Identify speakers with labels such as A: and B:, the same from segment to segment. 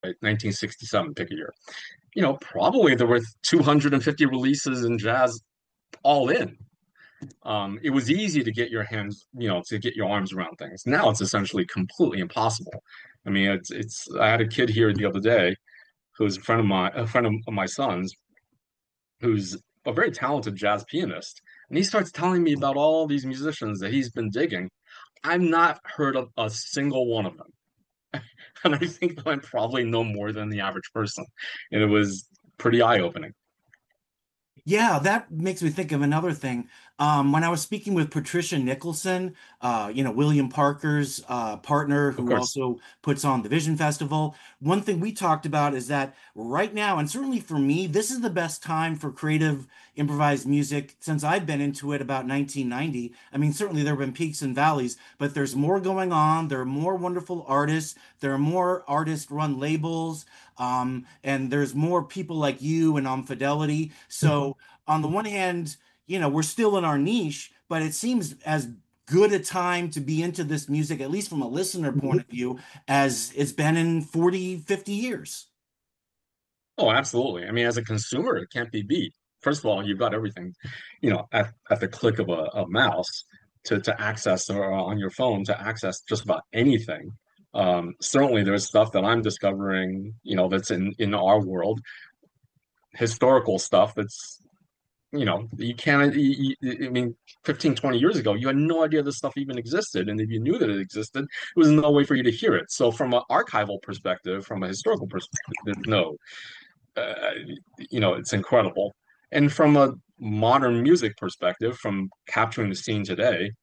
A: right? 1967, pick a year. Probably there were 250 releases in jazz all in. It was easy to get your hands, to get your arms around things. Now it's essentially completely impossible. I mean, it's. I had a kid here the other day who's a friend of my son's, who's a very talented jazz pianist, and he starts telling me about all these musicians that he's been digging. I've not heard of a single one of them, and I think that I probably know more than the average person, and it was pretty eye-opening.
B: Yeah, that makes me think of another thing. When I was speaking with Patricia Nicholson, William Parker's partner,
A: Of
B: who
A: course,
B: also puts on the Vision Festival, one thing we talked about is that right now, and certainly for me, this is the best time for creative improvised music since I've been into it about 1990. I mean, certainly there have been peaks and valleys, but there's more going on. There are more wonderful artists. There are more artist-run labels. And there's more people like you and on Fidelity. So on the one hand, we're still in our niche, but it seems as good a time to be into this music, at least from a listener point of view, as it's been in 40, 50 years.
A: oh, absolutely. I mean, as a consumer, it can't be beat. First of all, you've got everything, at the click of a mouse to access, or on your phone to access just about anything. Certainly, there's stuff that I'm discovering, that's in our world, historical stuff that's, you can't, I mean, 15, 20 years ago, you had no idea this stuff even existed. And if you knew that it existed, there was no way for you to hear it. So, from an archival perspective, from a historical perspective, there's no uh, it's incredible. And from a modern music perspective, from capturing the scene today,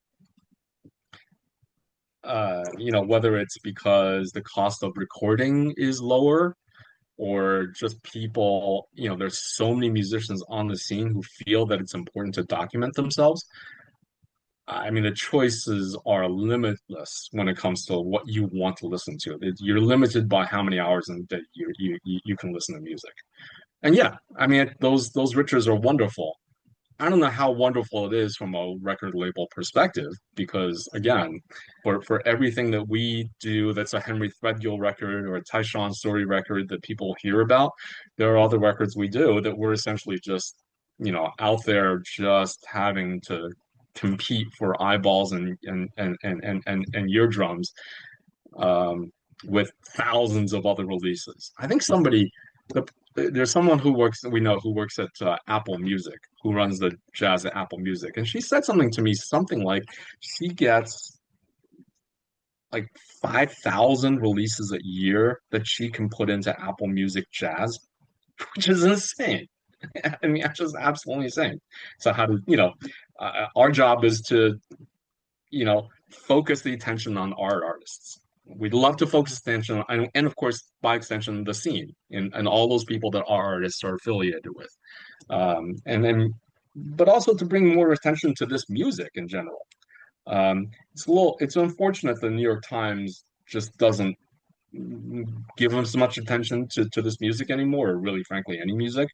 A: whether it's because the cost of recording is lower, or just people, there's so many musicians on the scene who feel that it's important to document themselves. I mean, the choices are limitless when it comes to what you want to listen to. You're limited by how many hours in the day you can listen to music. And yeah, I mean, those riches are wonderful. I don't know how wonderful it is from a record label perspective, because again, for everything that we do that's a Henry Threadgill record or a Tyshawn Story record that people hear about, there are other records we do that we're essentially just, out there just having to compete for eyeballs and eardrums, with thousands of other releases. I think the, there's someone who works at Apple Music, who runs the jazz at Apple Music, and she said something to me, something like she gets like 5,000 releases a year that she can put into Apple Music Jazz, which is insane. I mean, that's just absolutely insane. So how do our job is to focus the attention on our artists. We'd love to focus attention on, and of course, by extension, the scene and all those people that our artists are affiliated with. And then, but also to bring more attention to this music in general. It's unfortunate the New York Times just doesn't give as much attention to this music anymore, or really, frankly, any music.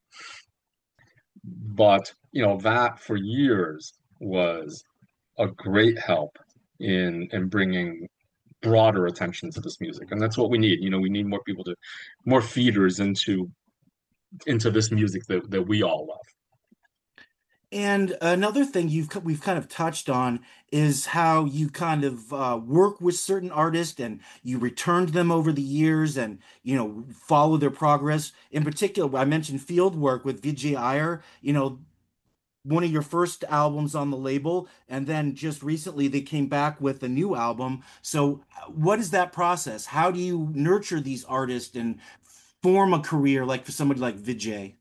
A: But, that for years was a great help in bringing broader attention to this music, and that's what we need. We need more people to, more feeders into this music that we all love.
B: And another thing we've kind of touched on is how you kind of work with certain artists and you returned them over the years and follow their progress. In particular, I mentioned field work with Vijay Iyer, one of your first albums on the label, and then just recently they came back with a new album. So, what is that process? How do you nurture these artists and form a career like for somebody like Vijay?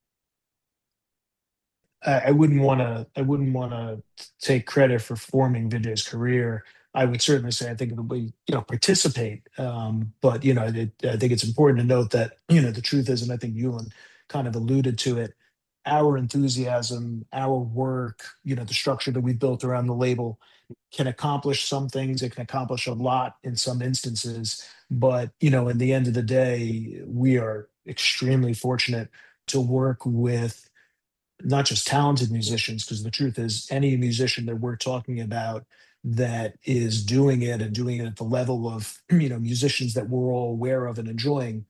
C: I wouldn't want to take credit for forming Vijay's career. I would certainly say I think it would be, participate. But I think it's important to note that the truth is, and I think Ewan kind of alluded to it, our enthusiasm, our work, the structure that we built around the label can accomplish some things. It can accomplish a lot in some instances, but in the end of the day, we are extremely fortunate to work with not just talented musicians, because the truth is, any musician that we're talking about that is doing it and doing it at the level of musicians that we're all aware of and enjoying,